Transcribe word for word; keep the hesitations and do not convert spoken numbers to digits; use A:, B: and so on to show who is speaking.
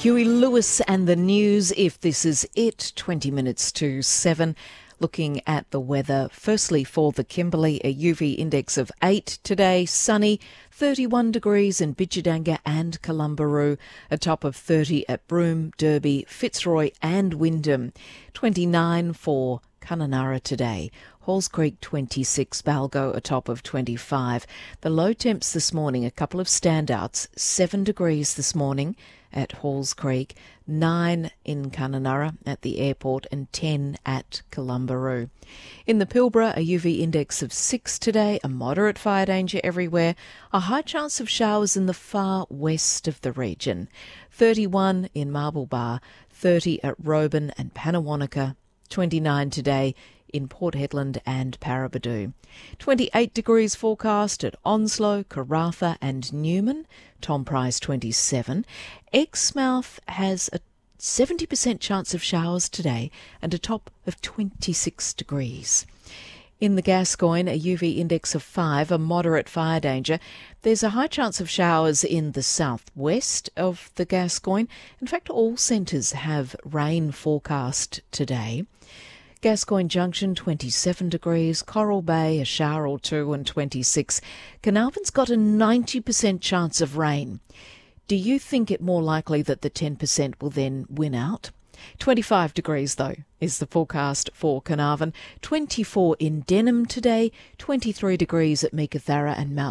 A: Huey Lewis and the news, if this is it, twenty minutes to seven. Looking at the weather, firstly for the Kimberley, a U V index of eight today, sunny, thirty-one degrees in Bidjadanga and Columbaroo, a top of thirty at Broome, Derby, Fitzroy and Wyndham, twenty-nine for Kununurra today. Halls Creek twenty-six, Balgo a top of twenty-five. The low temps this morning, a couple of standouts, seven degrees this morning at Halls Creek, nine in Kununurra at the airport and ten at Columbaroo. In the Pilbara, a U V index of six today, a moderate fire danger everywhere, a high chance of showers in the far west of the region, thirty-one in Marble Bar, thirty at Roban and Pannawonica, twenty-nine today in Port Hedland and Paraburdoo. twenty-eight degrees forecast at Onslow, Karratha and Newman. Tom Price twenty-seven. Exmouth has a seventy percent chance of showers today and a top of twenty-six degrees. In the Gascoyne, a U V index of five, a moderate fire danger. There's a high chance of showers in the southwest of the Gascoyne. In fact, all centres have rain forecast today. Gascoyne Junction, twenty-seven degrees. Coral Bay, a shower or two and twenty-six. Carnarvon's got a ninety percent chance of rain. Do you think it more likely that the ten percent will then win out? twenty-five degrees, though, is the forecast for Carnarvon. twenty-four in Denham today. twenty-three degrees at Meekatharra and Mount